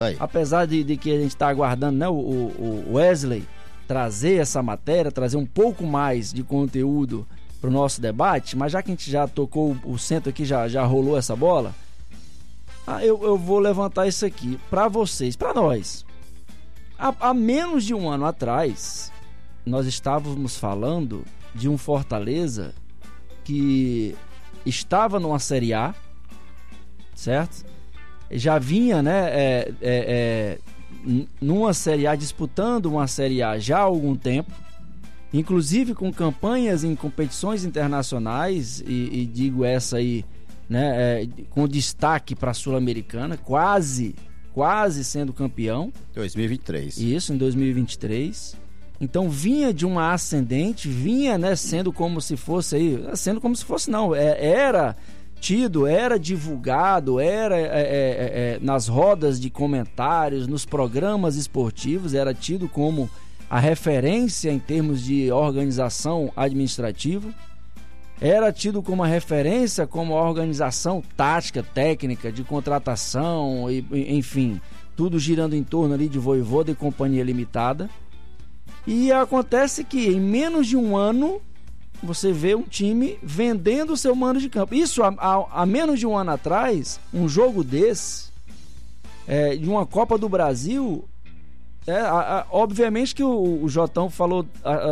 Aí. Apesar de que a gente está aguardando, né, o Wesley trazer essa matéria, trazer um pouco mais de conteúdo para o nosso debate, mas já que a gente já tocou o centro aqui, já rolou essa bola, eu vou levantar isso aqui para vocês, para nós. Há menos de um ano atrás, nós estávamos falando de um Fortaleza que estava numa Série A, certo? Já vinha, né, numa Série A, disputando uma Série A já há algum tempo, inclusive com campanhas em competições internacionais, e digo essa aí, né, com destaque para a Sul-Americana, quase sendo campeão. 2023. Isso, em 2023. Então vinha de uma ascendente, vinha, né, sendo como se fosse não, era tido, era divulgado, era nas rodas de comentários, nos programas esportivos, era tido como a referência em termos de organização administrativa, era tido como a referência, como a organização tática, técnica, de contratação, enfim, tudo girando em torno ali de Vojvoda e Companhia Limitada. E acontece que em menos de um ano você vê um time vendendo o seu mando de campo. Isso há menos de um ano atrás, um jogo desse, de uma Copa do Brasil, obviamente que o Jotão falou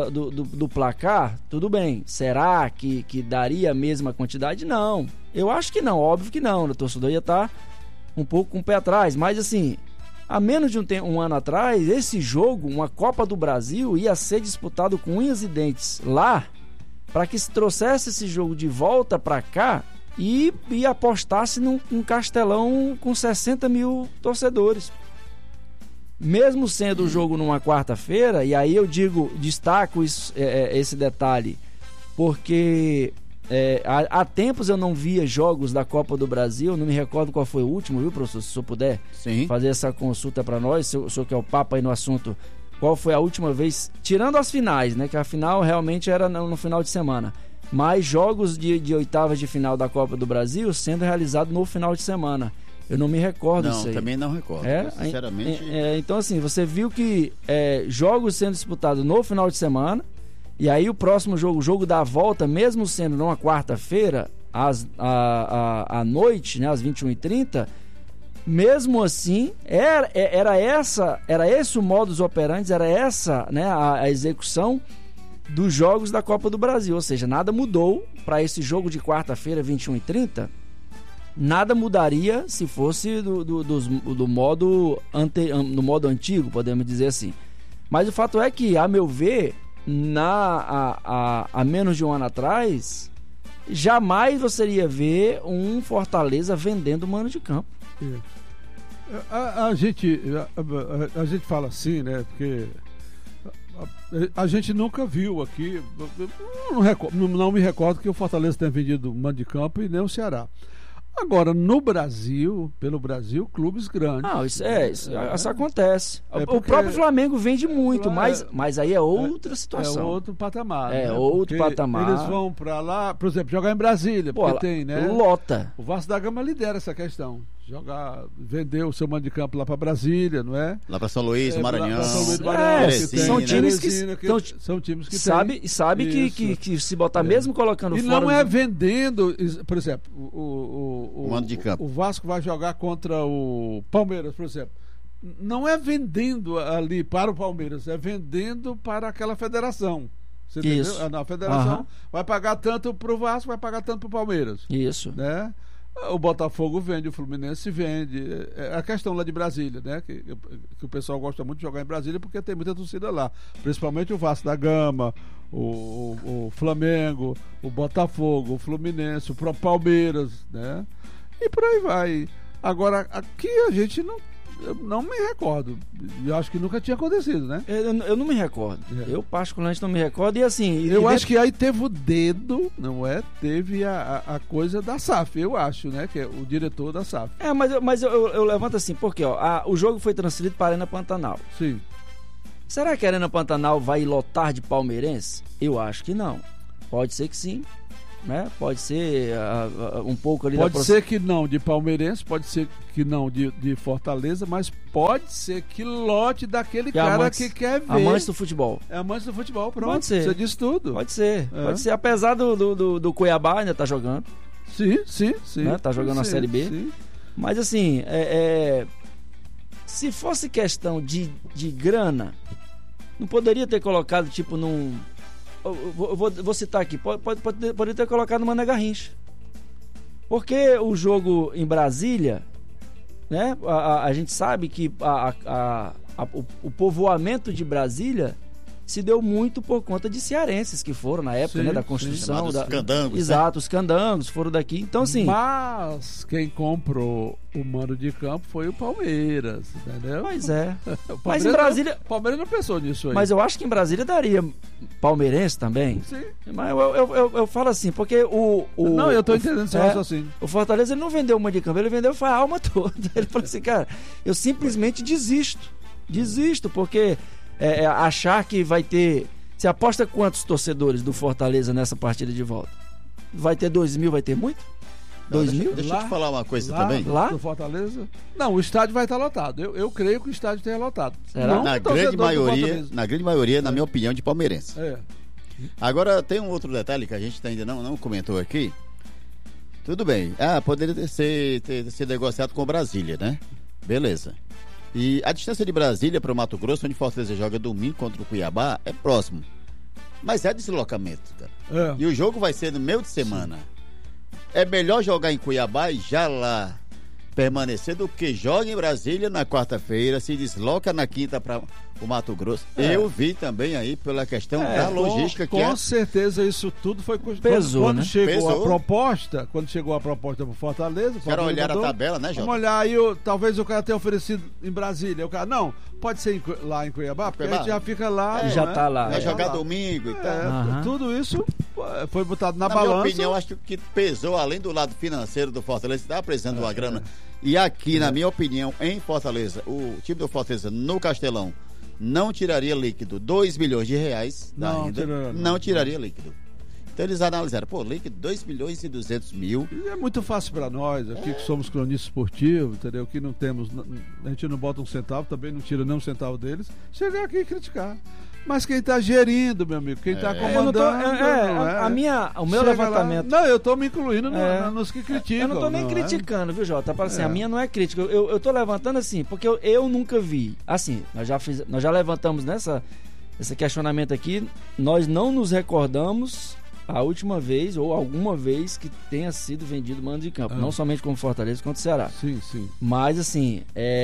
do placar, tudo bem. Será que daria a mesma quantidade? Não, eu acho que não, óbvio que não. O torcedor ia estar um pouco com o pé atrás, mas assim, há menos de um ano atrás, esse jogo, uma Copa do Brasil, ia ser disputado com unhas e dentes lá, para que se trouxesse esse jogo de volta para cá e apostasse num Castelão com 60 mil torcedores. Mesmo sendo o jogo numa quarta-feira, e aí eu destaco esse detalhe, porque há tempos eu não via jogos da Copa do Brasil, não me recordo qual foi o último, viu, professor? Se o senhor puder fazer essa consulta para nós, o senhor que é o papo aí no assunto, qual foi a última vez, tirando as finais, né, que a final realmente era no final de semana, mas jogos de oitavas de final da Copa do Brasil sendo realizados no final de semana. Eu não me recordo disso aí. Não, também não recordo, sinceramente. Então assim, você viu que jogos sendo disputados no final de semana, e aí o próximo jogo, o jogo da volta, mesmo sendo numa quarta-feira, à noite, né, às 21h30, mesmo assim, era esse o modus operandi, era essa, né, a execução dos jogos da Copa do Brasil. Ou seja, nada mudou para esse jogo de quarta-feira, 21h30. Nada mudaria se fosse do modo no modo antigo, podemos dizer assim. Mas o fato é que, a meu ver, há menos de um ano atrás, jamais você iria ver um Fortaleza vendendo mano de campo. A gente fala assim, né? Porque a gente nunca viu aqui, não me recordo que o Fortaleza tenha vendido mano de campo, e nem o Ceará. Agora, no Brasil, pelo Brasil, clubes grandes. Não, isso acontece. O próprio Flamengo vende muito, mas aí é outra situação. É outro patamar. Outro patamar. Eles vão pra lá, por exemplo, jogar em Brasília, porque tem, né? Lota. O Vasco da Gama lidera essa questão. Vender o seu mando de campo lá para Brasília, não é? Lá para São Luís, Maranhão. São Luís, Maranhão. São times que sabe que se botar mesmo colocando e fora... não é vendendo, por exemplo, o mando de campo. O Vasco vai jogar contra o Palmeiras, por exemplo. Não é vendendo ali para o Palmeiras, é vendendo para aquela federação. Você Isso. entendeu? A federação vai pagar tanto para o Vasco, vai pagar tanto para o Palmeiras. Isso. Né? O Botafogo vende, o Fluminense vende. É a questão lá de Brasília, né? Que o pessoal gosta muito de jogar em Brasília porque tem muita torcida lá. Principalmente o Vasco da Gama, o Flamengo, o Botafogo, o Fluminense, o próprio Palmeiras, né? E por aí vai. Agora, aqui a gente não me recordo. Eu acho que nunca tinha acontecido, né? Eu não me recordo. Eu particularmente não me recordo. E assim... Eu acho que aí teve o dedo, não é? Teve a coisa da SAF, eu acho, né? Que é o diretor da SAF. Mas eu levanto assim, porque o jogo foi transferido para a Arena Pantanal. Sim. Será que a Arena Pantanal vai lotar de palmeirense? Eu acho que não. Pode ser que sim. né? Pode ser um pouco ali pode ser que não de palmeirense, pode ser que não de Fortaleza, mas pode ser que lote daquele cara que quer ver. Amantes do futebol. É amantes do futebol, pronto. Pode ser. Você diz tudo. Pode ser. Pode ser, apesar do Cuiabá ainda tá jogando. Sim. Né? Tá jogando a Série B. Sim. Mas assim, se fosse questão de grana, não poderia ter colocado tipo num... Vou citar aqui, poderia ter colocado no Mané Garrincha. Porque o jogo em Brasília, né? A gente sabe que o povoamento de Brasília se deu muito por conta de cearenses que foram na época, né, da construção. Os candangos. Exato, os candangos foram daqui. Então, assim. Mas quem comprou o mando de campo foi o Palmeiras, entendeu? Pois é. Mas em Brasília. O Palmeiras não pensou nisso aí. Mas eu acho que em Brasília daria palmeirense também. Sim. Mas eu falo assim, porque Não, eu tô entendendo seu raciocínio. O Fortaleza ele não vendeu o mando de campo, ele vendeu a alma toda. Ele falou assim, cara, eu simplesmente desisto, porque. Achar que vai ter... Você aposta quantos torcedores do Fortaleza nessa partida de volta? Vai ter 2.000? Vai ter muito? 2.000? Deixa eu te falar uma coisa também. Lá? Do Fortaleza? Não, o estádio vai estar lotado. Eu creio que o estádio esteja lotado. Será? Não, na grande maioria, na minha opinião, de palmeirense. Agora, tem um outro detalhe que a gente ainda não comentou aqui. Tudo bem. Poderia ter sido negociado com Brasília, né? Beleza. E a distância de Brasília para o Mato Grosso, onde Fortaleza joga domingo contra o Cuiabá, é próximo. Mas é deslocamento, cara. E o jogo vai ser no meio de semana. Sim. É melhor jogar em Cuiabá e já lá permanecer do que joga em Brasília na quarta-feira, se desloca na quinta para o Mato Grosso. Eu vi também aí pela questão da logística com certeza isso tudo foi pesou, quando né? chegou a proposta, pro Fortaleza, quero olhar a tabela, né, Jota? Vamos olhar aí, talvez o cara tenha oferecido em Brasília, o cara, não, pode ser lá em Cuiabá, porque a gente já fica lá, já tá lá. Vai jogar domingo e tal. Tudo isso foi botado na balança. Na minha opinião, acho que o que pesou, além do lado financeiro do Fortaleza, está apresentando uma grana. E aqui, na minha opinião, em Fortaleza, o time do Fortaleza no Castelão não tiraria líquido 2 milhões de reais da renda. Não tiraria líquido. Então eles analisaram, líquido 2 milhões e 200 mil. E é muito fácil para nós, aqui que somos cronistas esportivos, entendeu? Que não temos, a gente não bota um centavo, também não tira nem um centavo deles, chegar aqui e criticar. Mas quem está gerindo, meu amigo, quem está comandando... O meu levantamento... Não, eu estou me incluindo nos que criticam. Eu não estou nem criticando, viu, Jota? Assim, a minha não é crítica. Eu estou levantando assim, porque eu nunca vi. Assim, nós já levantamos esse questionamento aqui, nós não nos recordamos a última vez ou alguma vez que tenha sido vendido mando de campo, não somente como Fortaleza, quanto Ceará. Sim. Mas assim,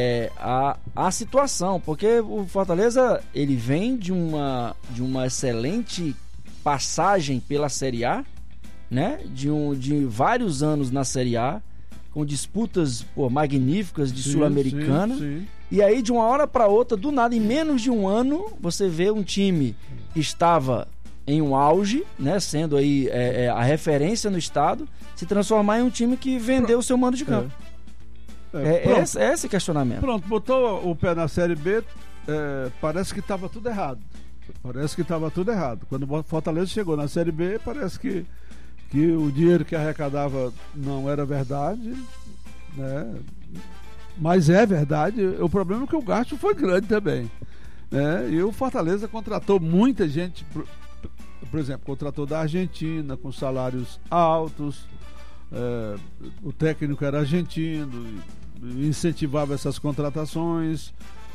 a situação, porque o Fortaleza ele vem de uma excelente passagem pela Série A, né? De vários anos na Série A, com disputas magníficas de Sul-Americana. Sim. E aí de uma hora para outra, do nada, em menos de um ano, você vê um time que estava em um auge, né, sendo aí a referência no estado, se transformar em um time que vendeu o seu mando de campo. Esse questionamento. Pronto, botou o pé na Série B, parece que estava tudo errado. Quando o Fortaleza chegou na Série B, parece que o dinheiro que arrecadava não era verdade, né? Mas é verdade. O problema é que o gasto foi grande também, né? E o Fortaleza contratou muita gente, por exemplo, contratou da Argentina com salários altos, o técnico era argentino, incentivava essas contratações,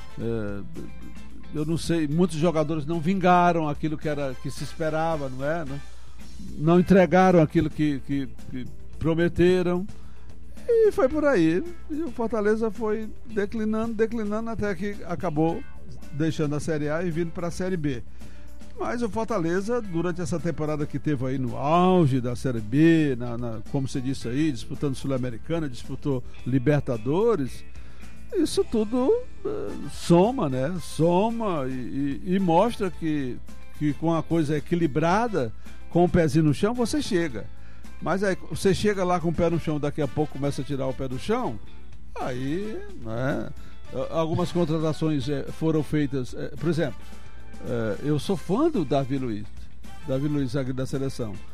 eu não sei, muitos jogadores não vingaram aquilo que se esperava, não é? Não entregaram aquilo que prometeram, e foi por aí, e o Fortaleza foi declinando até que acabou deixando a Série A e vindo para a Série B. Mas o Fortaleza, durante essa temporada que teve aí no auge da Série B, como você disse aí, disputando Sul-Americana, disputou Libertadores, isso tudo soma, né? Soma e mostra que com a coisa equilibrada, com o pezinho no chão, você chega. Mas aí você chega lá com o pé no chão, daqui a pouco começa a tirar o pé do chão, aí, né? Algumas contratações foram feitas, por exemplo, eu sou fã do Davi Luiz, zagueiro da seleção.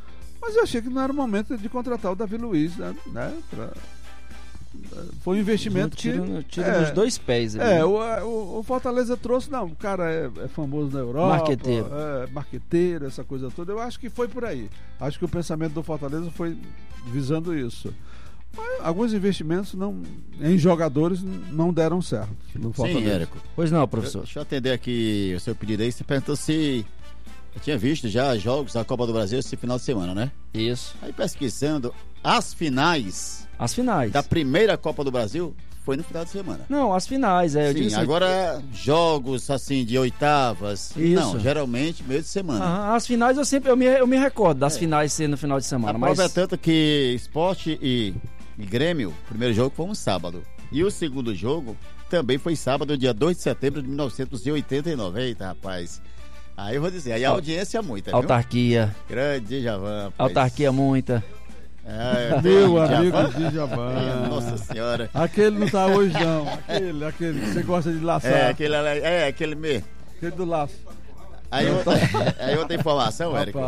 Mas eu achei que não era o momento de contratar o Davi Luiz, né? Foi um investimento tira dos dois pés. Ali, o Fortaleza trouxe, não, o cara é famoso na Europa. Marqueteiro. Marqueteiro, essa coisa toda. Eu acho que foi por aí. Acho que o pensamento do Fortaleza foi visando isso. Mas alguns investimentos em jogadores não deram certo no Fortaleza. Sim, Érico. Pois não, professor. Deixa eu atender aqui o seu pedido aí. Você perguntou se eu tinha visto já jogos da Copa do Brasil esse final de semana, né? Isso. Aí pesquisando as finais da primeira Copa do Brasil foi no final de semana. Não, as finais, eu digo assim, agora jogos assim de oitavas, isso. Não, geralmente meio de semana. As finais eu me recordo das finais ser no final de semana. A prova é tanto que Sport e Grêmio, o primeiro jogo foi um sábado. E o segundo jogo também foi sábado, dia 2 de setembro de 1989. Eita, rapaz. Aí eu vou dizer, aí a audiência é muita, viu? Autarquia. Grande Djavan. Autarquia muita. Meu amigo Djavan. Nossa senhora. Aquele não tá hoje não. Aquele que você gosta de laçar. Aquele mesmo. Aquele do laço. Aí outra informação, Érico.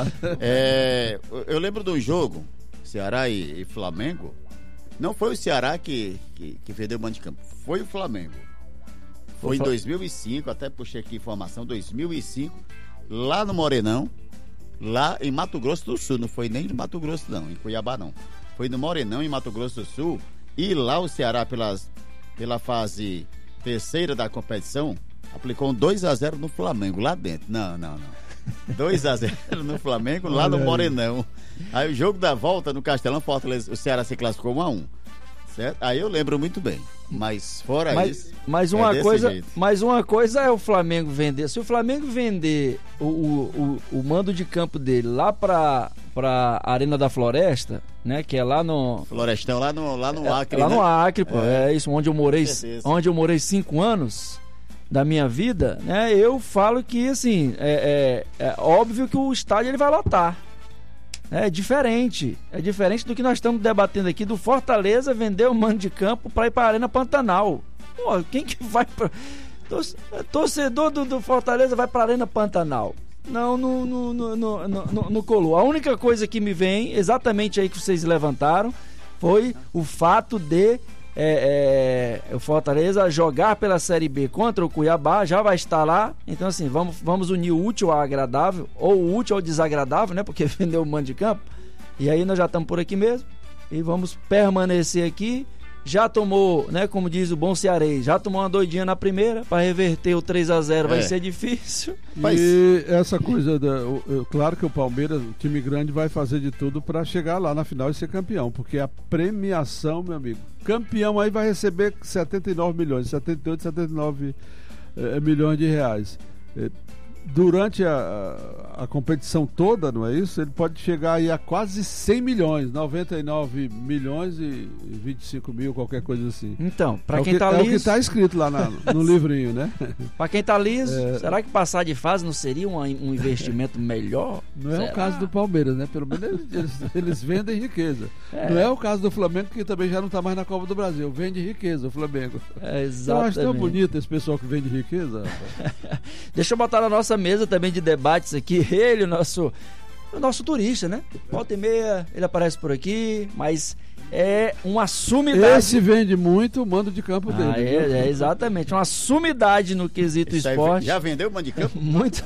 Eu lembro de um jogo, Ceará e Flamengo. Não foi o Ceará que vendeu o mando de campo, foi o Flamengo. Foi em 2005, até puxei aqui informação, 2005, lá no Morenão, lá em Mato Grosso do Sul. Não foi nem de Mato Grosso não, em Cuiabá não. Foi no Morenão, em Mato Grosso do Sul. E lá o Ceará, pela fase terceira da competição, aplicou um 2-0 no Flamengo, lá dentro. Não. 2-0 no Flamengo, lá no Morenão. Aí o jogo da volta no Castelão, Fortaleza, o Ceará se classificou 1-1. Certo? Aí eu lembro muito bem. Mas fora isso. Mas uma coisa é o Flamengo vender. Se o Flamengo vender o mando de campo dele lá pra Arena da Floresta, né? Que é lá no. Florestão, lá no Acre. Lá no Acre, pô. É isso, onde eu morei 5 anos da minha vida, né? Eu falo que assim, é óbvio que o estádio ele vai lotar. É diferente do que nós estamos debatendo aqui, do Fortaleza vender o mando de campo para ir para a Arena Pantanal. Pô, quem que vai para... Torcedor do Fortaleza vai para a Arena Pantanal. Não colou. A única coisa que me vem, exatamente aí que vocês levantaram, foi o fato de o Fortaleza jogar pela Série B contra o Cuiabá, já vai estar lá. Então assim, vamos unir o útil ao agradável, ou o útil ao desagradável, né? Porque vendeu o mando de campo. E aí nós já estamos por aqui mesmo e vamos permanecer aqui. Já tomou, né, como diz o bom cearense, já tomou uma doidinha na primeira, para reverter o 3-0 vai ser difícil. E essa coisa, claro que o Palmeiras, o time grande, vai fazer de tudo para chegar lá na final e ser campeão, porque a premiação, meu amigo, campeão aí vai receber 78, 79 milhões de reais. Durante a competição toda, não é isso? Ele pode chegar aí a quase 100 milhões, 99 milhões e 25 mil, qualquer coisa assim. Então, para quem tá liso... É o que está escrito lá no livrinho, né? Para quem tá liso, será que passar de fase não seria um investimento melhor? Não é o caso do Palmeiras, né? Pelo menos eles vendem riqueza. Não é o caso do Flamengo, que também já não está mais na Copa do Brasil. Vende riqueza o Flamengo. Exatamente. Eu acho tão bonito esse pessoal que vende riqueza. Deixa eu botar na nossa mesa também de debates aqui, ele, o nosso turista, né? Volta e meia, ele aparece por aqui, mas é uma sumidade. Esse vende muito o mando de campo dele. Exatamente, uma sumidade no quesito esporte. Já vendeu o mando de campo? Muito.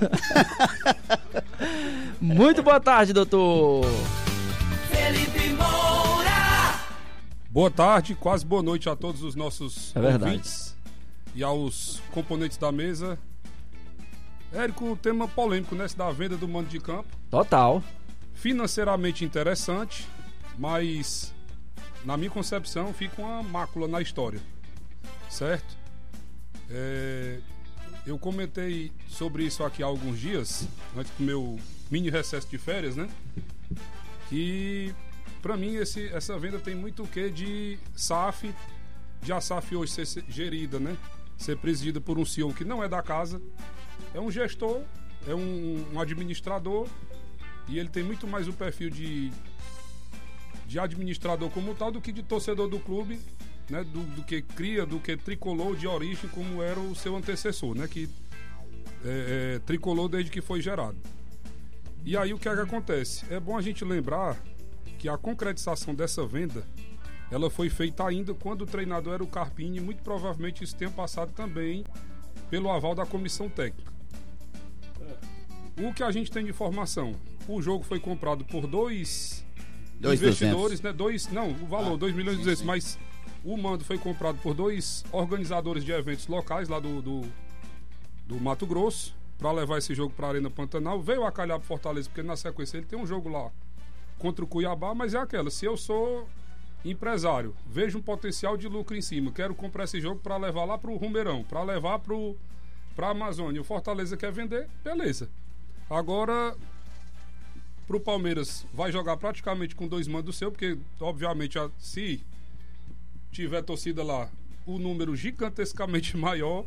Muito boa tarde, doutor Felipe Moura. Boa tarde, quase boa noite a todos os nossos ouvintes e aos componentes da mesa. Érico, tema polêmico, né? Da venda do mando de campo. Total. Financeiramente interessante, mas na minha concepção fica uma mácula na história, certo? Eu comentei sobre isso aqui há alguns dias, antes do meu mini recesso de férias, né? Que pra mim essa venda tem muito o quê de SAF, de a SAF hoje ser gerida, né? Ser presidida por um CEO que não é da casa. É um gestor, é um administrador, e ele tem muito mais o perfil de administrador como tal do que de torcedor do clube, né? Do que cria, do que tricolor de origem, como era o seu antecessor, né? Que tricolor desde que foi gerado. E aí o que é que acontece? É bom a gente lembrar que a concretização dessa venda, ela foi feita ainda quando o treinador era o Carpini, e muito provavelmente isso tenha passado também pelo aval da comissão técnica. O que a gente tem de informação? O jogo foi comprado por dois investidores, 200. Né? O valor, 2 milhões e 200, mas o mando foi comprado por 2 organizadores de eventos locais lá do Mato Grosso, para levar esse jogo para a Arena Pantanal. Veio a calhar pro Fortaleza, porque na sequência ele tem um jogo lá contra o Cuiabá, mas é aquela, se eu sou empresário, vejo um potencial de lucro em cima, quero comprar esse jogo para levar lá pro Rumeirão, para levar pra Amazônia, o Fortaleza quer vender, beleza. Agora, pro Palmeiras, vai jogar praticamente com 2 mandos seu, porque obviamente se tiver torcida lá, o número gigantescamente maior,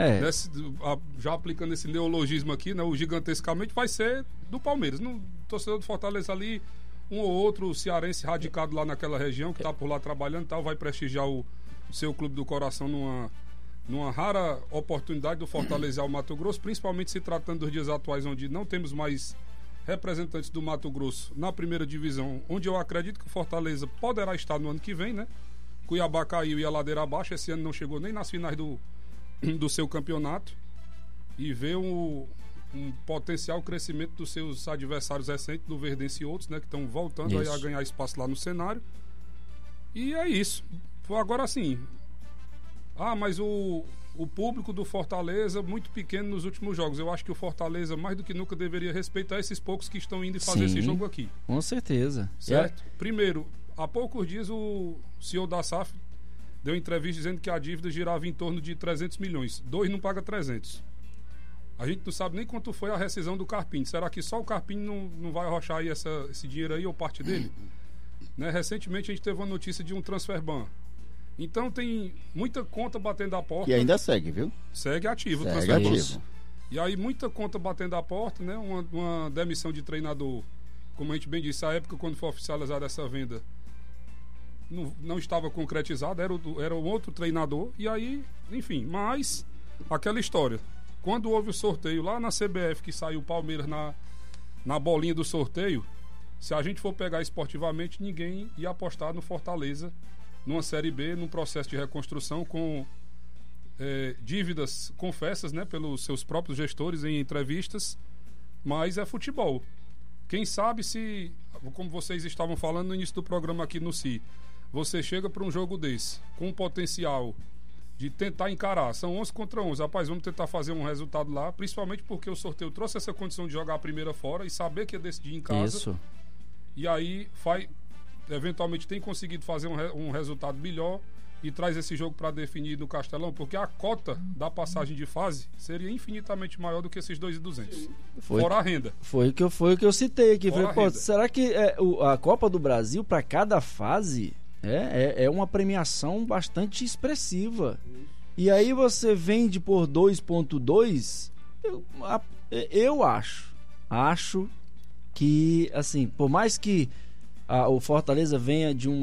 já aplicando esse neologismo aqui, né, o gigantescamente vai ser do Palmeiras. No torcedor do Fortaleza ali, um ou outro cearense radicado lá naquela região, que está por lá trabalhando e tal, vai prestigiar o seu clube do coração numa rara oportunidade do Fortaleza ao Mato Grosso, principalmente se tratando dos dias atuais, onde não temos mais representantes do Mato Grosso na primeira divisão, onde eu acredito que o Fortaleza poderá estar no ano que vem, né? Cuiabá caiu e a ladeira abaixo, esse ano não chegou nem nas finais do seu campeonato, e vê um potencial crescimento dos seus adversários recentes, do Verdense e outros, né, que estão voltando aí a ganhar espaço lá no cenário. E é isso. Agora sim, mas o público do Fortaleza muito pequeno nos últimos jogos. Eu acho que o Fortaleza mais do que nunca deveria respeitar esses poucos que estão indo e fazer esse jogo aqui. Com certeza. Certo? Primeiro, há poucos dias o CEO da SAF deu entrevista dizendo que a dívida girava em torno de 300 milhões. 2 não paga 300. A gente não sabe nem quanto foi a rescisão do Carpini. Será que só o Carpini não vai arrochar aí esse dinheiro aí ou parte dele? Né? Recentemente a gente teve uma notícia de um transfer ban. Então tem muita conta batendo a porta. E ainda segue, viu? Segue ativo. Segue ativo. E aí muita conta batendo a porta, né? Uma demissão de treinador, como a gente bem disse, a época quando foi oficializada essa venda não estava concretizada, era um outro treinador, e aí, enfim, mas aquela história, quando houve o sorteio lá na CBF, que saiu o Palmeiras na bolinha do sorteio, se a gente for pegar esportivamente, ninguém ia apostar no Fortaleza numa Série B, num processo de reconstrução com dívidas confessas, né, pelos seus próprios gestores em entrevistas, mas é futebol. Quem sabe se, como vocês estavam falando no início do programa aqui no CI, você chega para um jogo desse, com o potencial de tentar encarar, são 11 contra 11, rapaz, vamos tentar fazer um resultado lá, principalmente porque o sorteio trouxe essa condição de jogar a primeira fora e saber que ia decidir em casa. Isso. E aí, eventualmente tem conseguido fazer um resultado melhor e traz esse jogo para definir no Castelão, porque a cota da passagem de fase seria infinitamente maior do que esses 2.200. Fora a renda. Foi o que eu citei aqui. Falei, será que a Copa do Brasil, para cada fase, é uma premiação bastante expressiva. E aí você vende por 2.2, eu acho que, assim, por mais que o Fortaleza venha de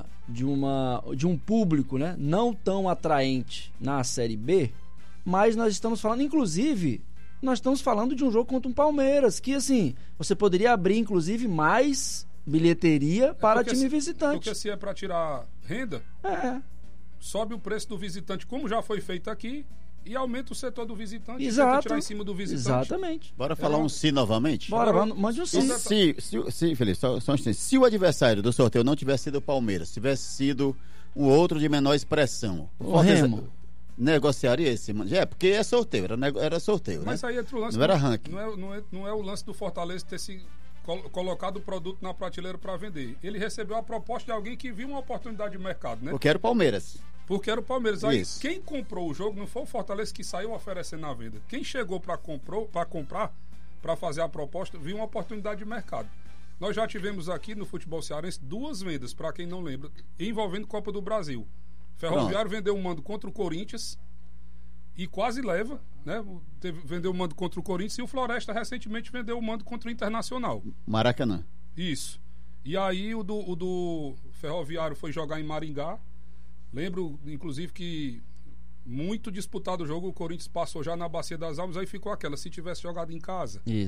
um público, né, não tão atraente na Série B, mas nós estamos falando, inclusive, de um jogo contra um Palmeiras, que, assim, você poderia abrir, inclusive, mais bilheteria para time visitante. Porque se é para tirar renda, sobe o preço do visitante, como já foi feito aqui, e aumenta o setor do visitante. Exato. E tenta tirar em cima do visitante. Exatamente. Bora falar um sim novamente? Bora, mande um sim. Se Felipe, só um instante. Se o adversário do sorteio não tivesse sido o Palmeiras, tivesse sido um outro de menor expressão, o Remo negociaria esse? Porque é sorteio, era sorteio, mas né? Aí entra o lance, não era ranking. Não é o lance do Fortaleza ter se colocado o produto na prateleira para vender. Ele recebeu a proposta de alguém que viu uma oportunidade de mercado, né? Porque era o Palmeiras. Aí quem comprou o jogo não foi o Fortaleza que saiu oferecendo a venda. Quem chegou para comprar, para fazer a proposta, viu uma oportunidade de mercado. Nós já tivemos aqui no futebol cearense 2 vendas, para quem não lembra, envolvendo Copa do Brasil. Ferroviário vendeu um mando contra o Corinthians e quase leva, né? Vendeu um mando contra o Corinthians, e o Floresta recentemente vendeu um mando contra o Internacional. Maracanã. Isso. E aí o do Ferroviário foi jogar em Maringá. Lembro, inclusive, que muito disputado o jogo, o Corinthians passou já na Bacia das Almas, aí ficou aquela, se tivesse jogado em casa. Isso.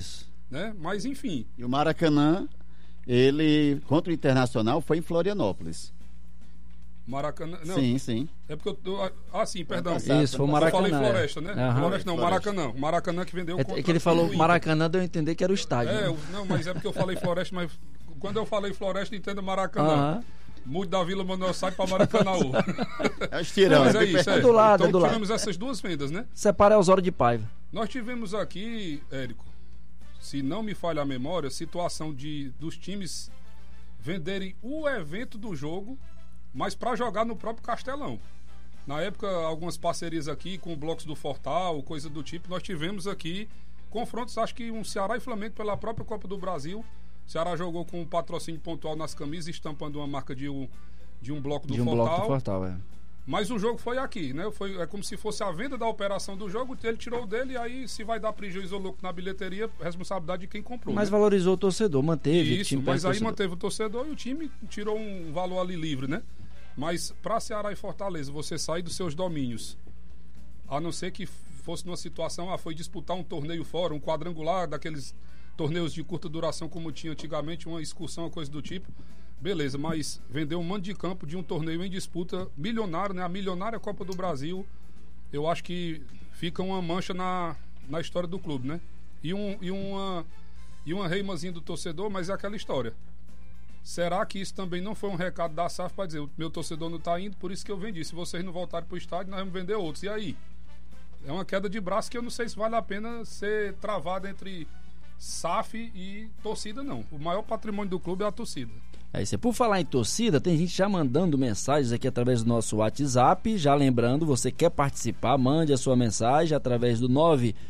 né? Mas enfim. E o Maracanã, ele, contra o Internacional, foi em Florianópolis. Maracanã. Não, Sim. É porque eu tô. Sim, perdão. Isso, foi o Maracanã. Eu falei Floresta, né? Uhum. Floresta não, Maracanã. Maracanã que vendeu É que ele falou Maracanã, deu a entender que era o estádio. É, né? não, mas é porque eu falei Floresta, mas quando eu falei Floresta, entenda Maracanã. Uhum. Mude da Vila Manuel sai para Maracanã. É o estirão. Mas é isso, É do lado, então é do lado. tivemos essas duas vendas, né? Separa Osório de Paiva. Nós tivemos aqui, Érico, se não me falha a memória, situação dos times venderem o evento do jogo, mas para jogar no próprio Castelão. Na época, algumas parcerias aqui com blocos do Fortal, coisa do tipo, nós tivemos aqui confrontos, acho que um Ceará e Flamengo pela própria Copa do Brasil. O Ceará jogou com um patrocínio pontual nas camisas, estampando uma marca de um bloco do Fortal. Bloco do Fortal, é. Mas o jogo foi aqui, né? É como se fosse a venda da operação do jogo, ele tirou dele, e aí se vai dar prejuízo ou lucro na bilheteria, responsabilidade de quem comprou. Mas né? Valorizou o torcedor, manteve o Isso, time. mas aí manteve o torcedor e o time tirou um valor ali livre, né? Mas para Ceará e Fortaleza, você sair dos seus domínios, a não ser que fosse numa situação, foi disputar um torneio fora, um quadrangular, daqueles torneios de curta duração como tinha antigamente, uma excursão, uma coisa do tipo. Beleza, mas vender um mando de campo de um torneio em disputa milionário, né? A milionária Copa do Brasil, eu acho que fica uma mancha na história do clube, né? E uma reimazinha do torcedor, mas é aquela história. Será que isso também não foi um recado da SAF para dizer, o meu torcedor não está indo, por isso que eu vendi. Se vocês não voltarem para o estádio, nós vamos vender outros. E aí? É uma queda de braço que eu não sei se vale a pena ser travada entre SAF e torcida, não. O maior patrimônio do clube é a torcida. É isso. Por falar em torcida, tem gente já mandando mensagens aqui através do nosso WhatsApp. Já lembrando, você quer participar, mande a sua mensagem através do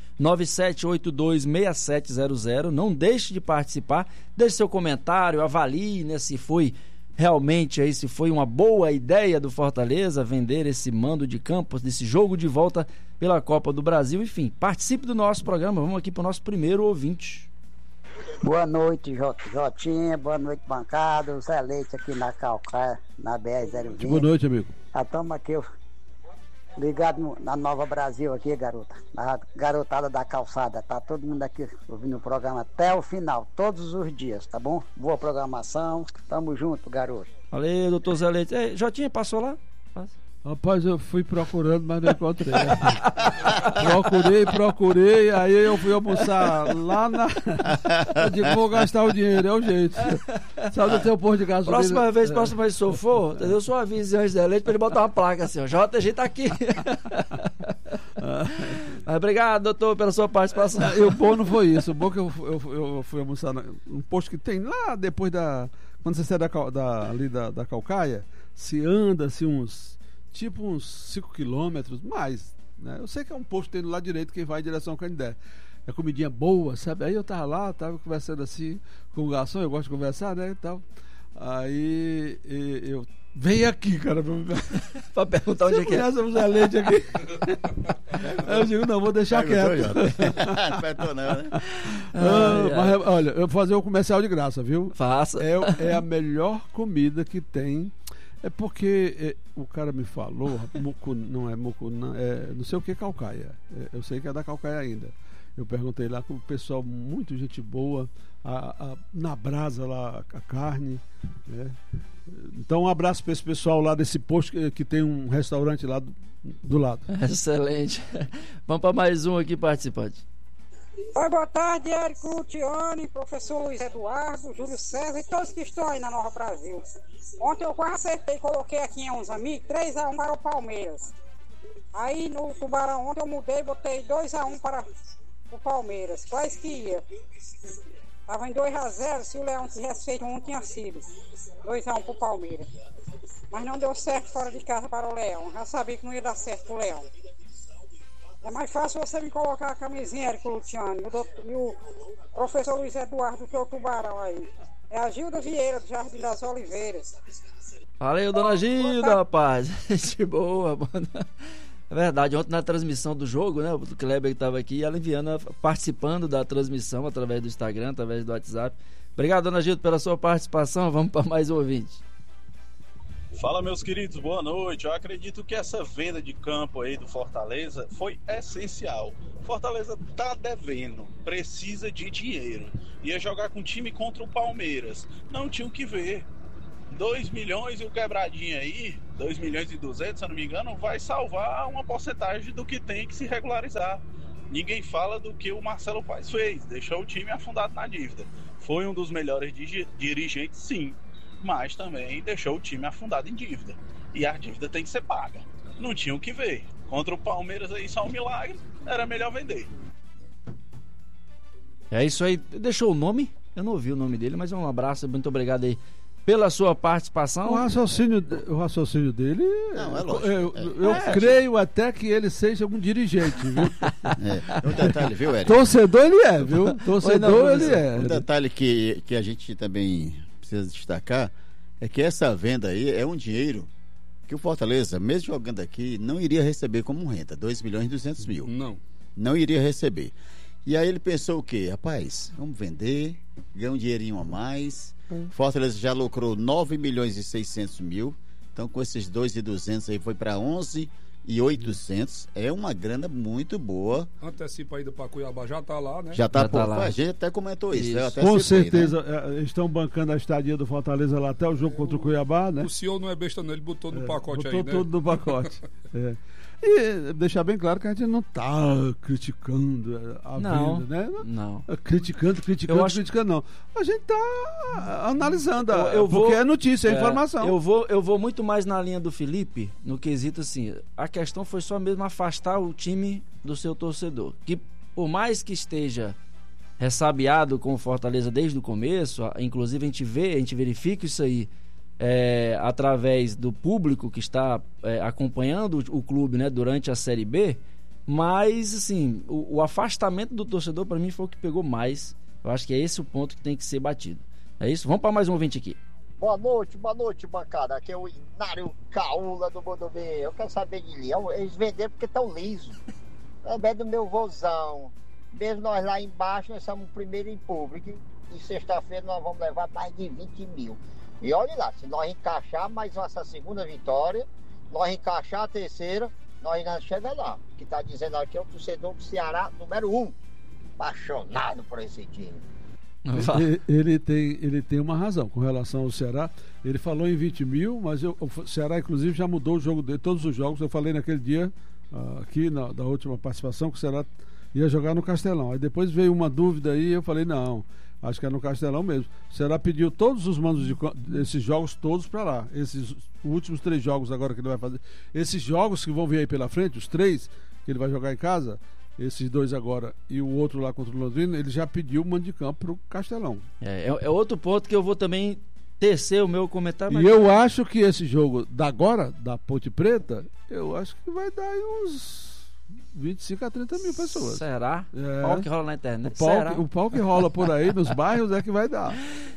997826700. Não deixe de participar, deixe seu comentário, avalie, né, se foi realmente aí, se foi uma boa ideia do Fortaleza vender esse mando de campo, desse jogo de volta pela Copa do Brasil. Enfim, participe do nosso programa. Vamos aqui para o nosso primeiro ouvinte. Boa noite, Jotinha. Boa noite, bancada. O Zé Leite aqui na Calcaia, na BR-020. Boa noite, amigo. Já estamos aqui ligado na Nova Brasil aqui, garota. Na garotada da calçada. Tá todo mundo aqui ouvindo o programa até o final, todos os dias, tá bom? Boa programação. Tamo junto, garoto. Valeu, doutor Zé Leite. Ei, Jotinha, passou lá? Passa. Rapaz, eu fui procurando, mas não encontrei. Procurei, aí eu fui almoçar lá na... Eu digo, vou gastar o dinheiro, é o jeito. Sabe do teu posto de gasolina? Próxima vez se eu for, entendeu? Só avise antes da leite pra ele botar uma placa assim, ó, JG tá aqui. Mas obrigado, doutor, pela sua participação. E o bom não foi isso, o bom que eu fui almoçar num posto que tem lá depois quando você sai ali da Calcaia, se anda-se uns 5 quilômetros, mais, né? Eu sei que é um posto tendo lá direito quem vai em direção ao Canindé. É comidinha boa, sabe? Aí eu tava conversando assim com o garçom, eu gosto de conversar, né? E tal. Aí eu vem aqui, cara, pra perguntar onde é que é. Essa Zé Leite aqui. Aí eu digo, não, vou deixar quieto. Não apertou não, né? Mas, olha, eu vou fazer um comercial de graça, viu? Faça. É a melhor comida que tem. É porque o cara me falou, não sei o que Calcaia. Eu sei que é da Calcaia ainda. Eu perguntei lá com o pessoal, muito gente boa, na brasa lá, a carne. Né? Então, um abraço para esse pessoal lá desse posto que tem um restaurante lá do lado. Excelente. Vamos para mais um aqui, participante. Oi, boa tarde, Érico Lutiani, professor Luiz Eduardo, Júlio César e todos que estão aí na Nova Brasil. Ontem eu quase acertei, coloquei aqui em uns amigos 3-1 para o Palmeiras. Aí no Tubarão ontem eu mudei, botei 2-1 para o Palmeiras. Quase que ia. Tava em 2-0, se o Leão tivesse feito um, tinha sido 2-1 para o Palmeiras. Mas não deu certo fora de casa para o Leão. Já sabia que não ia dar certo para o Leão. É mais fácil você me colocar a camisinha, Érico Luciano, e o professor Luiz Eduardo, que é o Tubarão aí. É a Gilda Vieira, do Jardim das Oliveiras. Valeu, dona Gilda, rapaz. Gente boa, mano. É verdade, ontem na transmissão do jogo, né, o Kleber estava aqui e a Liviana participando da transmissão através do Instagram, através do WhatsApp. Obrigado, dona Gilda, pela sua participação. Vamos para mais um ouvinte. Fala, meus queridos, boa noite. Eu acredito que essa venda de campo aí do Fortaleza foi essencial. Fortaleza tá devendo, precisa de dinheiro. Ia jogar com time contra o Palmeiras. Não tinha o que ver. 2 milhões e o quebradinho aí, 2 milhões e 200, se eu não me engano, vai salvar uma porcentagem do que tem que se regularizar. Ninguém fala do que o Marcelo Paes fez, deixou o time afundado na dívida. Foi um dos melhores dirigentes, sim, mas também deixou o time afundado em dívida. E a dívida tem que ser paga. Não tinha o que ver. Contra o Palmeiras aí só um milagre, era melhor vender. É isso aí. Deixou o nome? Eu não ouvi o nome dele, mas um abraço, muito obrigado aí pela sua participação. O raciocínio dele, não, é lógico. Eu creio até que ele seja um dirigente, viu? Um detalhe, viu, Eric? Torcedor ele é, viu? Torcedor ele é. Um detalhe que a gente também precisa destacar é que essa venda aí é um dinheiro que o Fortaleza, mesmo jogando aqui, não iria receber como renda, 2 milhões e 200 mil. Não iria receber. E aí ele pensou o quê? Rapaz, vamos vender, ganhar um dinheirinho a mais. Fortaleza já lucrou 9 milhões e 600 mil. Então com esses 2.200 aí foi para 11.800. É uma grana muito boa. Antecipa a ida para Cuiabá, já tá lá, né? Já tá lá. A gente até comentou isso. Até com certeza, né? Estão bancando a estadia do Fortaleza lá até o jogo contra o Cuiabá, né? O senhor não é besta não, ele botou no pacote aí, né? Botou tudo no pacote. E deixar bem claro que a gente não tá criticando a venda, né? Não. Criticando, não. A gente tá analisando, porque é notícia, é informação. Eu vou muito mais na linha do Felipe, no quesito assim, a questão foi só mesmo afastar o time do seu torcedor, que por mais que esteja ressabiado com o Fortaleza desde o começo, inclusive a gente verifica isso aí, através do público que está acompanhando o clube, né, durante a Série B, mas assim, o afastamento do torcedor para mim foi o que pegou mais. Eu acho que é esse o ponto que tem que ser batido. É isso? Vamos para mais um ouvinte aqui. Boa noite, bancada. Aqui é o Inário Caula do Mundo B. Eu quero saber de Leão. Eles venderam porque estão lisos. Também do meu vozão. Mesmo nós lá embaixo, nós somos o primeiro em público. E sexta-feira nós vamos levar mais de 20 mil. E olha lá, se nós encaixar mais essa segunda vitória, nós encaixar a terceira, nós não chega lá. O que está dizendo aqui é o torcedor do Ceará número 1. Apaixonado por esse time. Ele tem uma razão com relação ao Ceará. Ele falou em 20 mil, mas o Ceará inclusive já mudou o jogo dele, todos os jogos. Eu falei naquele dia, aqui da última participação, que o Ceará ia jogar no Castelão. Aí depois veio uma dúvida aí, eu falei não, acho que é no Castelão mesmo. O Ceará pediu todos os mandos desses jogos todos para lá. Esses últimos 3 jogos agora que ele vai fazer, esses jogos que vão vir aí pela frente, os 3 que ele vai jogar em casa, esses 2 agora e o outro lá contra o Londrina, ele já pediu o mando de campo pro Castelão. É outro ponto que eu vou também tecer o meu comentário. Mas... E eu acho que esse jogo da Ponte Preta, eu acho que vai dar uns 25 a 30 mil pessoas. Será? É. O pau que rola na internet. O pau que rola por aí nos bairros é que vai dar.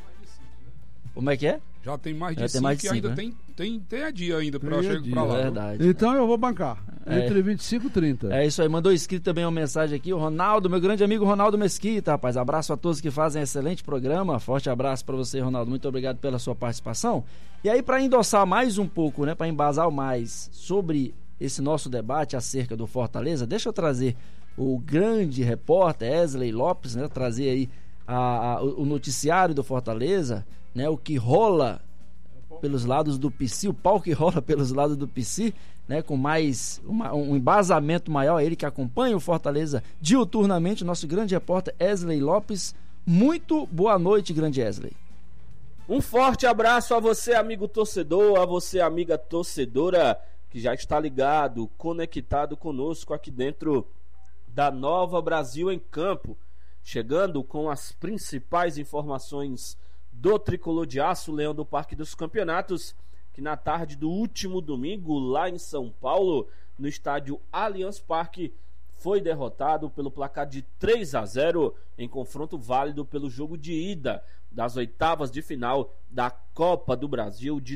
Como é que é? Já tem mais de 5 e ainda, né? tem a dia ainda para chegar para lá. Verdade. Então eu vou bancar. Entre 25 e 30. É isso aí. Mandou escrito também uma mensagem aqui. O Ronaldo, meu grande amigo Ronaldo Mesquita, rapaz. Abraço a todos que fazem excelente programa. Forte abraço para você, Ronaldo. Muito obrigado pela sua participação. E aí, para endossar mais um pouco, né, para embasar mais sobre esse nosso debate acerca do Fortaleza, deixa eu trazer o grande repórter Wesley Lopes, né, trazer aí o noticiário do Fortaleza, né, o que rola pelos lados do PC, o pau que rola pelos lados do PC, né, com mais um embasamento maior, ele que acompanha o Fortaleza diuturnamente, nosso grande repórter Wesley Lopes. Muito boa noite, grande Wesley. Um forte abraço a você, amigo torcedor, a você, amiga torcedora, que já está ligado, conectado conosco aqui dentro da Nova Brasil em Campo, chegando com as principais informações do Tricolor de Aço, Leão do Parque dos Campeonatos, que na tarde do último domingo, lá em São Paulo, no estádio Allianz Parque, foi derrotado pelo placar de 3-0 em confronto válido pelo jogo de ida das oitavas de final da Copa do Brasil de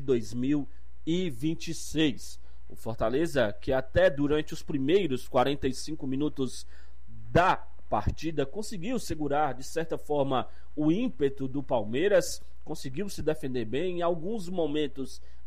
2026. O Fortaleza, que até durante os primeiros 45 minutos da partida conseguiu segurar de certa forma o ímpeto do Palmeiras, conseguiu se defender bem, em alguns momentos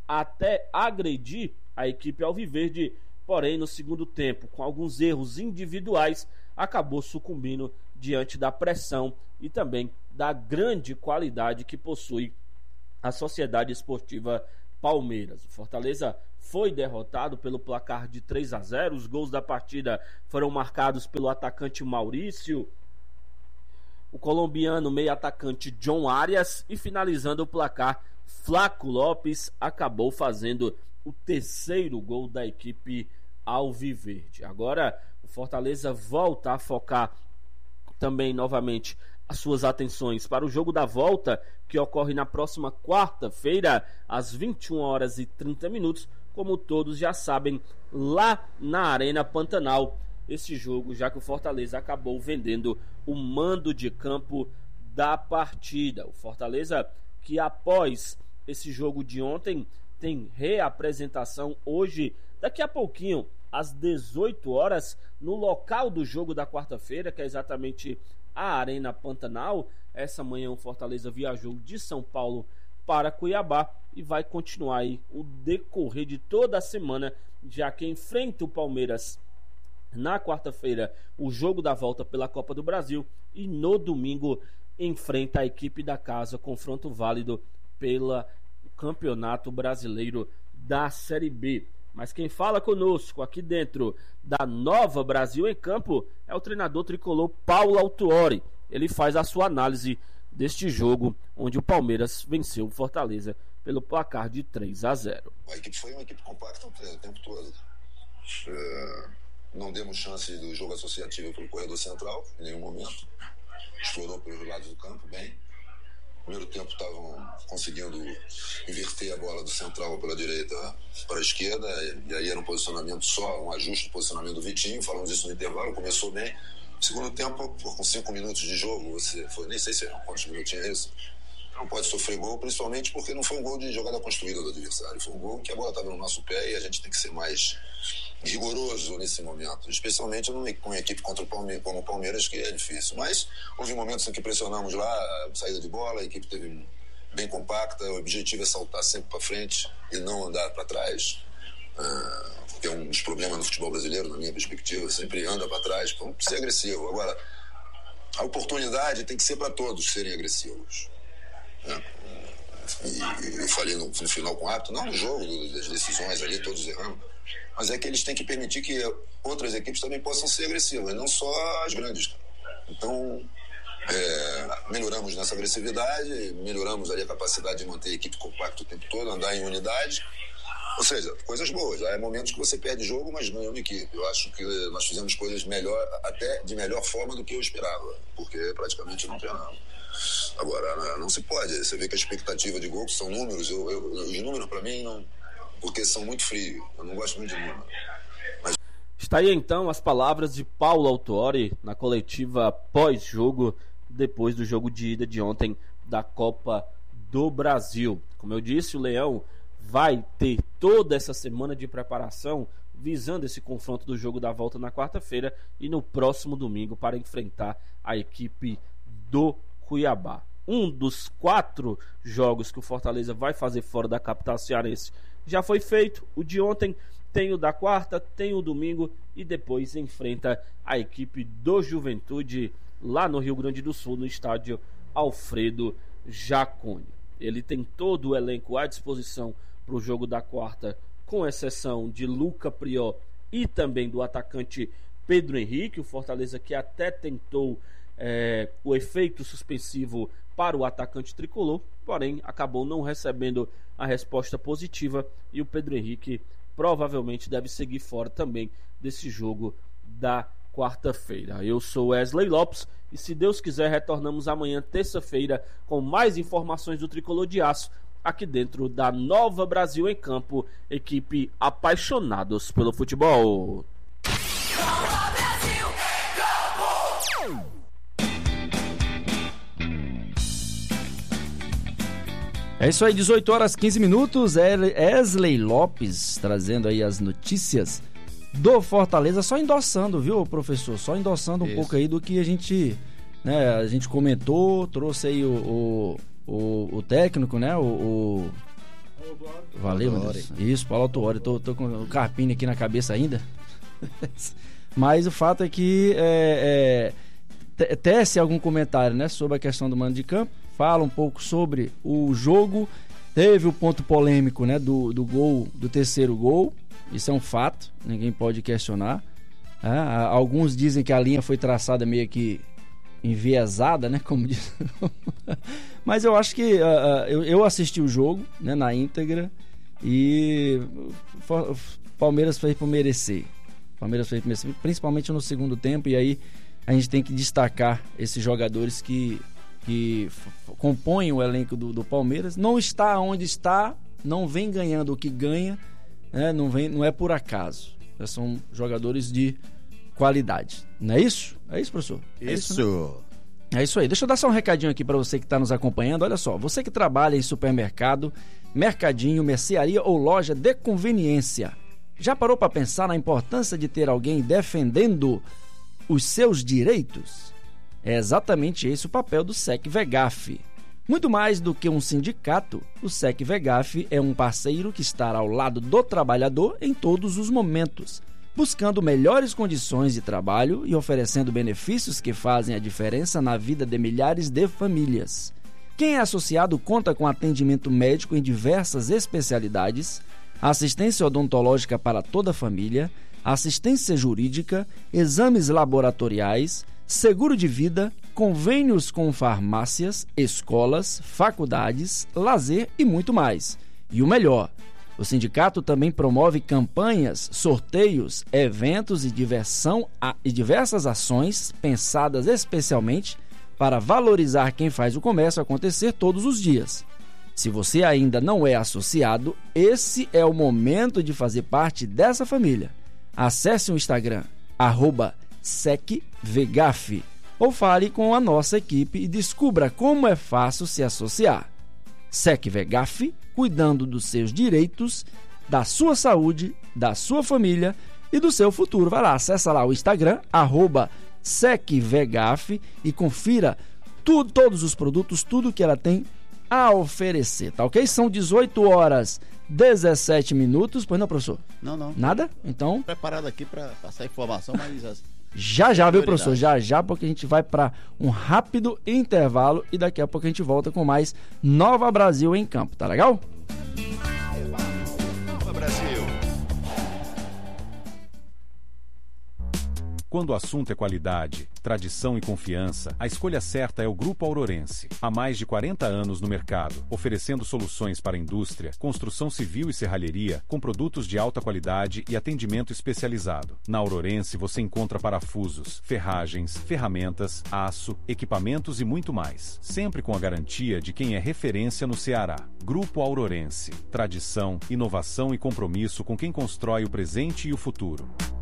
até agredir a equipe alviverde, porém no segundo tempo, com alguns erros individuais, acabou sucumbindo diante da pressão e também da grande qualidade que possui a Sociedade Esportiva Palmeiras. O Fortaleza foi derrotado pelo placar de 3-0. Os gols da partida foram marcados pelo atacante Maurício, o colombiano meio-atacante John Arias, e finalizando o placar, Flaco Lopes acabou fazendo o terceiro gol da equipe alviverde. Agora o Fortaleza volta a focar também novamente as suas atenções para o jogo da volta, que ocorre na próxima quarta-feira, às 21h30, como todos já sabem, lá na Arena Pantanal. Esse jogo, já que o Fortaleza acabou vendendo o mando de campo da partida. O Fortaleza, que após esse jogo de ontem, tem reapresentação hoje, daqui a pouquinho, às 18 horas, no local do jogo da quarta-feira, que é exatamente a Arena Pantanal. Essa manhã o Fortaleza viajou de São Paulo para Cuiabá e vai continuar aí o decorrer de toda a semana, já que enfrenta o Palmeiras na quarta-feira, o jogo da volta pela Copa do Brasil, e no domingo enfrenta a equipe da casa, confronto válido pelo Campeonato Brasileiro da Série B. Mas quem fala conosco aqui dentro da Nova Brasil em Campo é o treinador tricolor Paulo Autuori. Ele faz a sua análise deste jogo, onde o Palmeiras venceu o Fortaleza pelo placar de 3-0. A equipe foi uma equipe compacta o tempo todo. Não demos chance do jogo associativo pelo corredor central em nenhum momento. Explorou pelos lados do campo bem. No primeiro tempo estavam conseguindo inverter a bola do central pela direita para a esquerda, e aí era um posicionamento só, um ajuste de posicionamento do Vitinho. Falamos isso no intervalo, começou bem. No segundo tempo, com 5 minutos de jogo, nem sei se quantos minutos tinha isso, não pode sofrer gol, principalmente porque não foi um gol de jogada construída do adversário, foi um gol que a bola estava no nosso pé e a gente tem que ser mais rigoroso nesse momento, especialmente com a equipe contra o Palmeiras, como o Palmeiras, que é difícil. Mas houve momentos em que pressionamos lá a saída de bola, a equipe teve bem compacta, o objetivo é saltar sempre para frente e não andar para trás, porque é um dos problemas no futebol brasileiro, na minha perspectiva, sempre anda para trás, então ser agressivo. Agora, a oportunidade tem que ser para todos serem agressivos. E eu falei no final com o árbitro, não no jogo das decisões ali, todos errando, mas é que eles têm que permitir que outras equipes também possam ser agressivas, não só as grandes. Então, melhoramos nessa agressividade, melhoramos ali a capacidade de manter a equipe compacta o tempo todo, andar em unidade, ou seja, coisas boas. Há momentos que você perde jogo, mas ganha uma equipe. Eu acho que nós fizemos coisas melhor, até de melhor forma do que eu esperava, porque praticamente não treinamos. Agora, não se pode. Você vê que a expectativa de gol, que são números, os números para mim não, porque são muito frios. Eu não gosto muito de número. Mas... Está aí então as palavras de Paulo Autuori na coletiva pós-jogo, depois do jogo de ida de ontem da Copa do Brasil. Como eu disse, o Leão vai ter toda essa semana de preparação visando esse confronto do jogo da volta na quarta-feira e no próximo domingo para enfrentar a equipe do Cuiabá. Um dos 4 jogos que o Fortaleza vai fazer fora da capital cearense já foi feito. O de ontem, tem o da quarta, tem o domingo e depois enfrenta a equipe do Juventude lá no Rio Grande do Sul, no estádio Alfredo Jaconi. Ele tem todo o elenco à disposição para o jogo da quarta, com exceção de Luca Prió e também do atacante Pedro Henrique. O Fortaleza que até tentou o efeito suspensivo para o atacante tricolor, porém acabou não recebendo a resposta positiva e o Pedro Henrique provavelmente deve seguir fora também desse jogo da quarta-feira. Eu sou Wesley Lopes e, se Deus quiser, retornamos amanhã, terça-feira, com mais informações do Tricolor de Aço aqui dentro da Nova Brasil em Campo, equipe apaixonados pelo futebol. É isso aí, 18h15, Wesley Lopes trazendo aí as notícias do Fortaleza, só endossando, viu, professor? Só endossando um pouco aí do que a gente comentou, trouxe aí o técnico, né? O Valeu, meu Deus. Isso, Paulo Autuori. Tô com o Carpini aqui na cabeça ainda. Mas o fato é que tece algum comentário, né, sobre a questão do mando de campo. Fala um pouco sobre o jogo. Teve o ponto polêmico, né, do gol, do terceiro gol. Isso é um fato, ninguém pode questionar. Alguns dizem que a linha foi traçada meio que enviesada, né, como diz. Mas eu acho que eu assisti o jogo, né, na íntegra, e Palmeiras fez por merecer. Principalmente no segundo tempo, e aí a gente tem que destacar esses jogadores que compõem o elenco do Palmeiras. Não está onde está, não vem ganhando o que ganha, né? Não é por acaso. São jogadores de qualidade. Não é isso? É isso, professor? Isso. É isso aí. Deixa eu dar só um recadinho aqui para você que está nos acompanhando. Olha só, você que trabalha em supermercado, mercadinho, mercearia ou loja de conveniência, já parou para pensar na importância de ter alguém defendendo os seus direitos? É exatamente esse o papel do SEC-VEGAF. Muito mais do que um sindicato, o SEC-VEGAF é um parceiro que estará ao lado do trabalhador em todos os momentos, buscando melhores condições de trabalho e oferecendo benefícios que fazem a diferença na vida de milhares de famílias. Quem é associado conta com atendimento médico em diversas especialidades, assistência odontológica para toda a família, assistência jurídica, exames laboratoriais, seguro de vida, convênios com farmácias, escolas, faculdades, lazer e muito mais. E o melhor, o sindicato também promove campanhas, sorteios, eventos e diversas ações pensadas especialmente para valorizar quem faz o comércio acontecer todos os dias. Se você ainda não é associado, esse é o momento de fazer parte dessa família. Acesse o Instagram, @SECVEGAF, ou fale com a nossa equipe e descubra como é fácil se associar. SEC-VEGAF, cuidando dos seus direitos, da sua saúde, da sua família e do seu futuro. Vai lá, acessa lá o Instagram, @SECVEGAF, e confira todos os produtos, tudo que ela tem a oferecer, tá ok? São 18h17. Pois não, professor? Não. Nada? Então... Preparado aqui para passar informação, mas... Já, viu, professor? Já, porque a gente vai para um rápido intervalo e daqui a pouco a gente volta com mais Nova Brasil em Campo, tá legal? Nova Brasil. Quando o assunto é qualidade, tradição e confiança, a escolha certa é o Grupo Aurorense. Há mais de 40 anos no mercado, oferecendo soluções para a indústria, construção civil e serralheria, com produtos de alta qualidade e atendimento especializado. Na Aurorense você encontra parafusos, ferragens, ferramentas, aço, equipamentos e muito mais. Sempre com a garantia de quem é referência no Ceará. Grupo Aurorense. Tradição, inovação e compromisso com quem constrói o presente e o futuro.